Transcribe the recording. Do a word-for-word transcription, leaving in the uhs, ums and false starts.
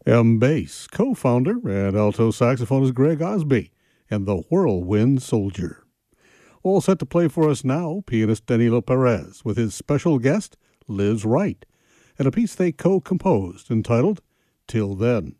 M. Bass, co-founder and alto saxophonist Greg Osby, and the Whirlwind Soldier. All set to play for us now, pianist Danilo Perez with his special guest, Liz Wright, and a piece they co-composed entitled Till Then.